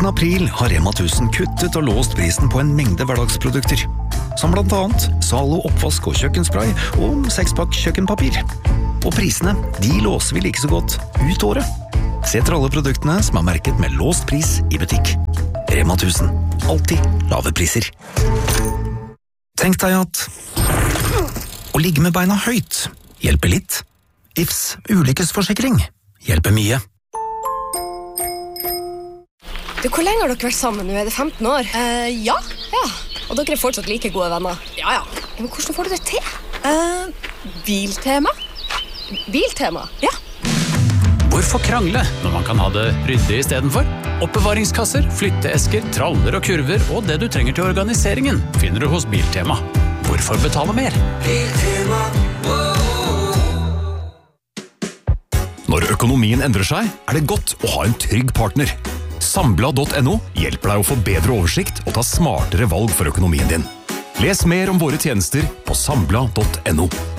Siden april har Rema 1000 kuttet og låst prisen på en mengde hverdagsprodukter. Som blant annet Zalo oppvask og kjøkkenspray og 6-pakk kjøkkenpapir. Og prisene, de låser vi like så godt ut året. Se etter alle produktene som er merket med låst pris i butikk. Rema 1000. Alltid lave priser. Tenk deg at å ligge med beina høyt hjelper litt. Ifs ulykkesforsikring hjelper mye. Du, hvor lenge har dere vært sammen nå? Er det 15 år? Ja. Og dere er fortsatt like gode venner? Ja. Men hvordan får du det til? Biltema. Biltema? Ja. Hvorfor krangle når man kan ha det ryddig i stedet for? Oppbevaringskasser, flytteesker, traller og kurver og det du trenger til organiseringen finner du hos Biltema. Hvorfor betale mer? Biltema. Når økonomien endrer seg, er det godt å ha en trygg partner. Sambla.no hjelper deg å få bedre oversikt og ta smartere valg for økonomien din. Les mer om våre tjenester på sambla.no.